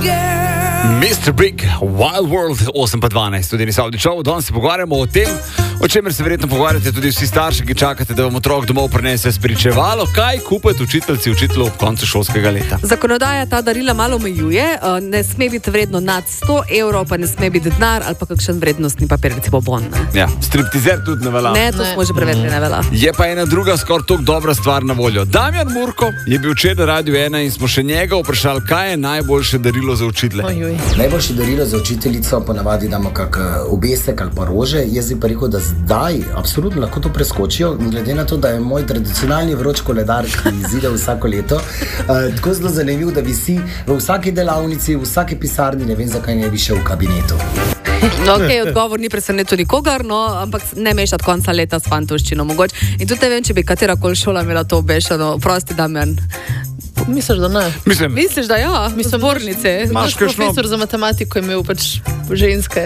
Mr. Big, Wild World, 8:12, tudi ni Saudi Show. Danes se pogovarjamo o tem, o čemer se verjetno pogovarjate tudi vsi starši, ki čakate, da vam otrok domov prinese spričevalo, kaj kupiti učitelju ob koncu šolskega leta. Zakonodaja ta darila malo omejuje, ne sme biti vredno nad 100 evrov, pa ne sme biti denar ali pa kakšen vrednostni papir, recimo bon. Ja, striptizer tudi ne velja. Ne, to smo že preverili, ne velja. Je pa ena druga skoraj tako dobra stvar na voljo. Damjan Murko je bil včeraj na Radiu 1 in smo še njega vprašali, kaj je najboljše darilo za učitelje. Najboljše darilo za učiteljico ponavadi damo kak obesek ali pa rože. Jaz bi pa rekel, da zdaj absolutno lahko to preskočijo, glede na to, da je moj tradicionalni vroč koledar, ki izide vsako leto, tako zelo zanimiv, da visi v vsaki delavnici, v vsaki pisarni, ne vem, zakaj ne bi šel v kabinetu. No, okay, odgovor ni presenetil nikogar, no, ampak ne mešati konca leta s fantovščino mogoče. In tudi ne vem, če bi katerakoli šola imela to obešeno. Prosti, Damjan. Misliš, da ne? Misliš, da ja? Mislim, zbornice. Naš profesor za matematiko je imel pač ženske.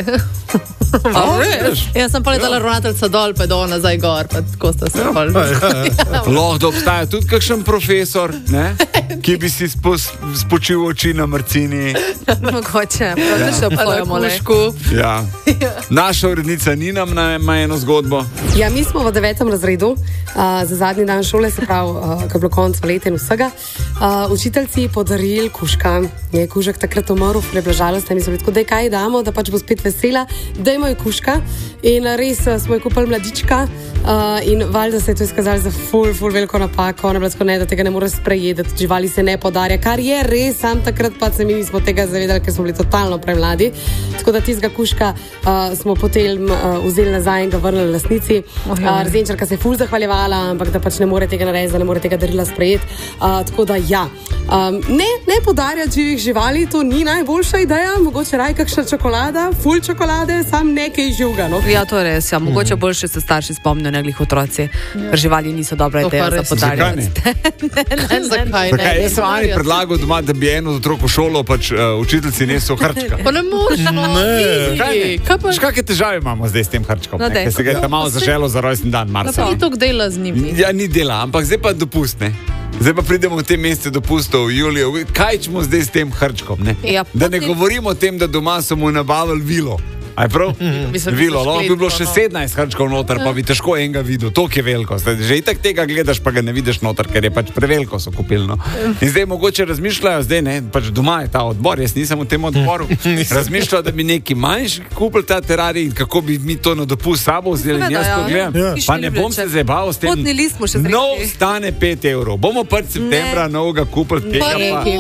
Jaz sem pa letala ravnateljca dol, pa je do nazaj gor, pa tako sta se pol. Lahko da obstaja tudi kakšen profesor, ne? Ki bi si spočil oči na Marcini. Mogoče, pravda še obstojamo, ne? Ja. Naša urednica Nina ima eno zgodbo. Ja, mi smo v 9. razredu, za zadnji dan šole, se pravi, ko je bilo konc leta in vsega, učiteljci podarili kužka. Je kužek takrat umrl, je bila žalostna in so bili tako, daj kaj damo, da pač bo spet vesela, dajmo jo kužka. In res smo jo kupili mladička in valjda se je to izkazalo za ful veliko napako. Ona je bila tako, ne, da tega ne more sprejeti, da živali se ne podarja, kar je res, sam takrat pa se mi nismo tega zavedali, ker smo bili totalno premladi. Tako da tistega kužka smo potem vzeli nazaj in ga vrnili lastnici. Rezenčarka se je ful zahvaljevala, ampak da pač ne more tega narediti, da ne more tega darila sprejeti. Tako da ja, ne podarjati živih živali, to ni najboljša ideja, mogoče raj kakšna čokolada, ful čokolade, sam nekaj živga, no. Ja, to je res, ja, mogoče boljše se starši spomnijo, ne glih otroci, ker živali niso dobra ideja za podarjati. Zakaj ne? Jaz sem Ani predlagal doma, da bi eno otrok v šolo, pač učiteljci neso hrčka. Pa ne možno, Kakšne težave imamo zdaj s tem hrčkom? No, Ker se ga je tam malo zaželo za rojstni dan Marsa. Pa ni toliko dela z njimi. Ja, ni dela, ampak zdaj pa dopust, ne? Zdaj pa pridemo v tem mesecu dopustov v juliju. Kaj ćemo zdaj s tem hrčkom, ne? Ja, da ne govorimo o tem, da doma so mu nabavili vilo. Aj prav? Vilo, lahko bi bilo še 17 hrčkov noter, pa bi težko enega videl. Toliko je veliko. Že itak tega gledaš, pa ga ne vidiš noter, ker je pač preveliko so kupili. No. In zdaj mogoče razmišljajo, zdaj ne, pač doma je ta odbor, jaz nisem v tem odboru. Razmišljajo, da bi neki manjši kupili ta terarij in kako bi mi to na dopust sabo vzeli in jaz to gledam. Ja. Pa ne bom se zebal s tem. Potni list smo še zrekli. Nov stane 5 evrov. Bomo pač septembra novega kupili tega pa.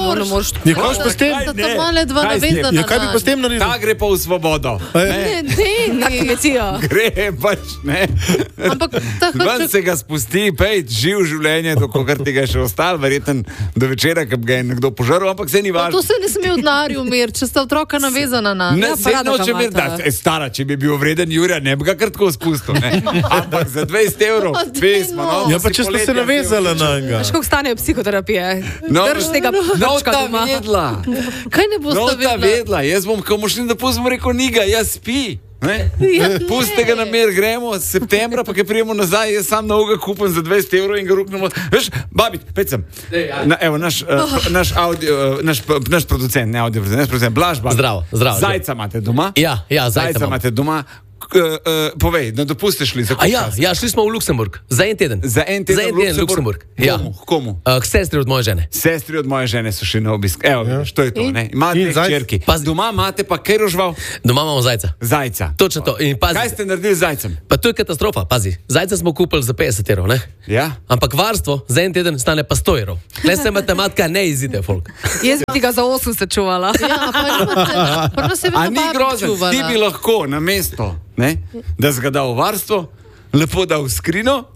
Kaj bi pa s tem naredil? Ta gre pa v svobodo. Na kmetijo. Gre pač, ne. Ampak ta hrček se ga spusti, pejt, živ življenje, dokler tega je še ostalo, verjetno do večera, ko ga je nekdo požaril, ampak se ni važno. To se ne sme v denarju umiriti, če sta otroka navezana na. Ne, se noče miriti, stara, če bi bil vreden Jurija, ne bi ga kar tako spustil, ne. Ampak za 20 evrov, pesma, no. Ja, pa če sta se navezala na njega. Veš, koliko stanejo psihoterapije? Drž tega hrčka doma. Kaj ne boste vedla? Jaz bom, ko mošli da pustimo, rekel, niga, jaz spi. Pusti ga na mer, gremo septembra, pa kaj prijemo nazaj, jaz sam novega kupam za 20 evrov in ga ruknemo. Veš, babič, pet sem. Evo, naš producent, ne audio producent, Blaž Babič. Zdravo. Zajca imate doma? Ja, Zajca imate doma. Povej, na dopust ste šli za koliko? Ja, šli smo v Luksemburg. Za en teden. Za en teden v Luksemburg? Ja. Komu? K sestri od moje žene. Sestri od moje žene so šli na obisk. Evo, što je to, ne? Imate hčerki. Doma imate pa kaj rožval? Doma imamo zajca. Zajca. Točno to. In pazi. Kaj ste naredili z zajcem? Pa to je katastrofa, pazi. Zajca smo kupili za 50 evrov, ne? Ja. Ampak varstvo za en teden stane pa 100 evrov. Le se matematika ne izide, folk. Jaz bi ga za 80 čuvala. Ja, pa nas je vedno ni grozen, ti bi lahko na mesto, ne, da si ga dal v varstvo, lepo dal v skrino,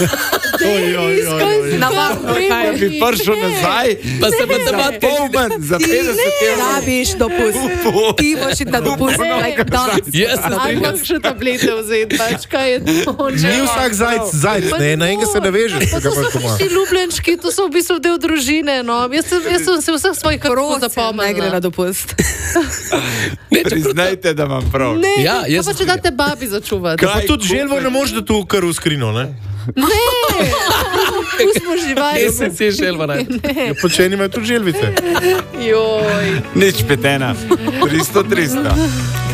Navarno, da bi prišel nazaj, pa se matematika polmen za 50 evrov. Rabiš dopust. Ti boš na dopust. Ali pa še tablete vzeti, pač kaj je to? Ni vsak zajc, ne, na enega se ne veže. Pa to so vsi ljubljenčki, to so v bistvu del družine, no. Jaz sem se vseh svojih hrčkov zapomnila. Ne gre na dopust. Priznajte, da imam prav. Ne, pa če date babi začuvati. Pa tudi želvo ne možeš da tu kar v skrino, ne? Tu smo živali. Kje si si želva najti? Počeni imajo tudi želvice. Joj. Nič petena. 300.